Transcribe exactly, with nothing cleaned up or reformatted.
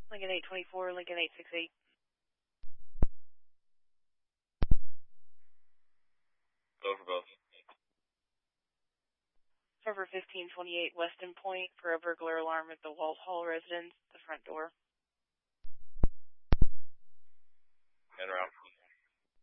Lincoln eight twenty-four, Lincoln eight sixty-eight. Go for both. Server fifteen twenty-eight, Weston Point, for a burglar alarm at the Walls Hall residence, the front door. En route.